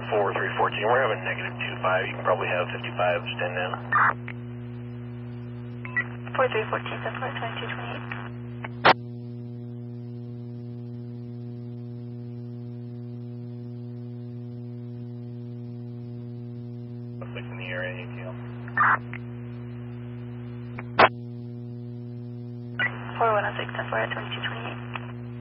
4314, we're having negative 25. You can probably have 55 stand in. 4314, 2228. Six in the air, ATL. 4106, 10 4 at 2228.